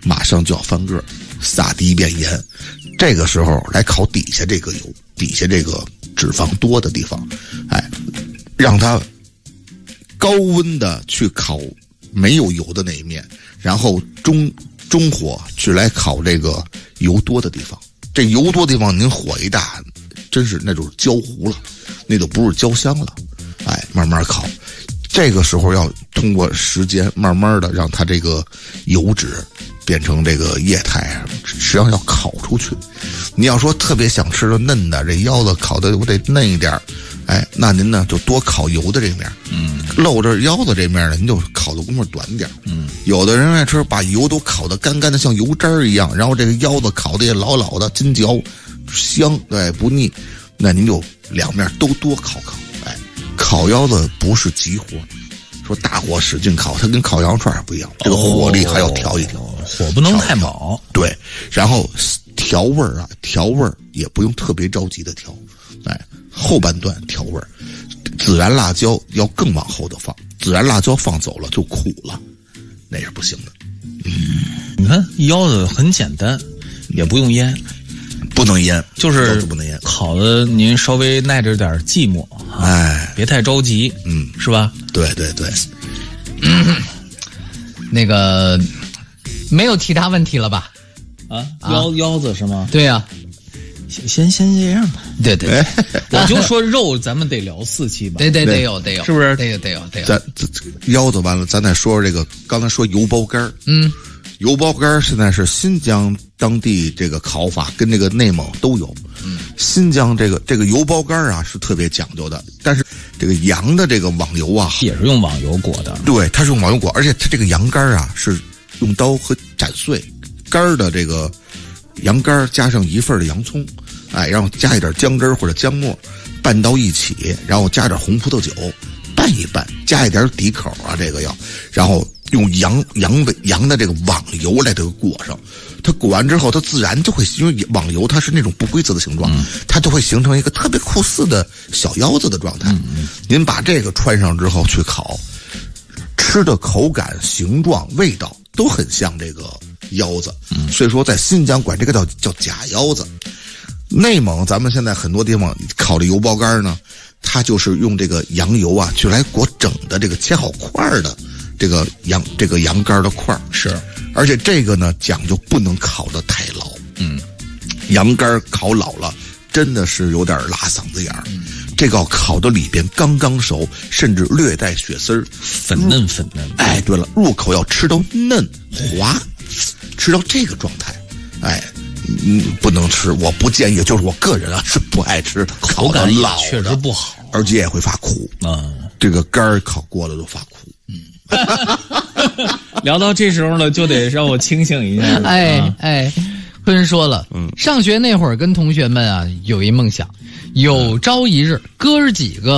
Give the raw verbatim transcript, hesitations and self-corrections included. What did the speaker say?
马上就要翻个，撒第一遍盐，这个时候来烤底下这个油，底下这个脂肪多的地方，哎，让它高温的去烤没有油的那一面，然后中中火去来烤这个油多的地方。这油多的地方您火一大，真是那就是焦糊了，那就不是焦香了。哎，慢慢烤，这个时候要通过时间慢慢的让它这个油脂变成这个液态，实际上要烤出去。你要说特别想吃的嫩的，这腰子烤的我得嫩一点，哎，那您呢就多烤油的这面，嗯，露着腰子这面呢，您就烤的功夫短点，嗯，有的人爱吃把油都烤得干干的，像油汁儿一样，然后这个腰子烤的也老老的，金嚼香，对，不腻，那您就两面都多烤烤，哎，烤腰子不是急活。说大火使劲烤，它跟烤羊肉串不一样，这个火力还要调一调， 哦、火不能太猛。 对，然后调味儿啊，调味儿也不用特别着急的调，哎，后半段调味儿，孜然辣椒要更往后的放，孜然辣椒放走了就苦了，那是不行的。 嗯，你看腰子很简单，也不用腌。 不能腌， 就是不能腌， 烤的您稍微耐着点寂寞， 哎， 别太着急， 嗯， 是吧？ 对对对， 嗯、那个没有其他问题了吧？ 啊，腰腰子是吗？ 对呀、啊， 先先先这样吧。 对对对， 我就说肉，咱们得聊四期吧？ 得得得有得有， 是不是？ 得有得有得有。 咱腰子完了，咱再说说这个，刚才说油包干，嗯。油包干现在是新疆当地这个烤法跟这个内蒙都有，嗯，新疆这个这个油包干啊是特别讲究的，但是这个羊的这个网油啊也是用网油裹的， 对，它是用网油裹，而且它这个羊肝啊是用刀和斩碎肝的这个羊肝加上一份的洋葱，哎，然后加一点姜汁或者姜末拌到一起，然后加点红葡萄酒拌一拌，加一点底口啊，这个要，然后用羊羊尾羊的这个网油来这个裹上，它裹完之后，它自然就会，因为网油它是那种不规则的形状，嗯、它就会形成一个特别酷似的小腰子的状态。嗯、您把这个穿上之后去烤，吃的口感、形状、味道都很像这个腰子。嗯、所以说，在新疆管这个叫叫假腰子。内蒙咱们现在很多地方烤的油包干呢，它就是用这个羊油啊，去来裹整的这个切好块的。这个羊这个羊肝的块是， 而且这个呢讲究不能烤得太老，嗯，羊肝烤老了真的是有点拉嗓子眼儿，嗯、这个要烤到里边刚刚熟，甚至略带血丝儿， 粉嫩粉嫩。 哎，对了，入口要吃到嫩滑，吃到这个状态，哎，嗯，不能吃，我不建议，就是我个人啊是不爱吃， 口感老确实不好， 而且也会发苦啊，嗯、这个肝烤过了都发苦。 聊到这时候呢，就得让我清醒一下。 哎哎，坤说了，嗯，上学那会儿跟同学们啊有一梦想，有朝一日哥儿几个